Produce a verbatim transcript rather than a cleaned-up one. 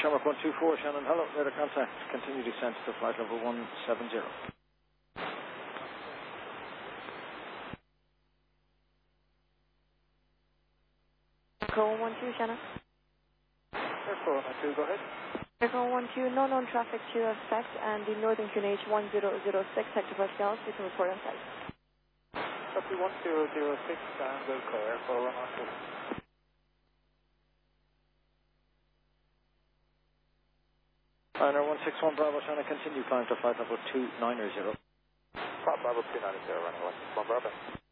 Shamrock one two four, Shannon, hello, radar contact. Continue descent to flight level one seven zero. Echo one two, Shannon. Echo one two, go ahead. Echo one two, no known traffic to effect, and the northern Q N H one zero zero six, Hector Pascal, you can report on site. Copy one zero zero six, and Wilco, Echo one one two. Liner one six one Bravo, Shannon, continue climb to flight level two nine zero. Bravo two nine zero, running one six one Bravo.